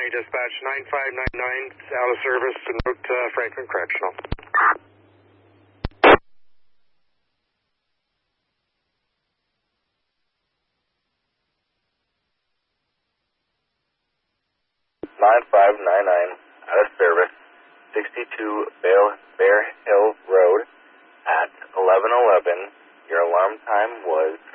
County Dispatch 9599 out of service en route to Franklin Correctional. out of service, 62 Bear Hill Road at 11:11. Your alarm time was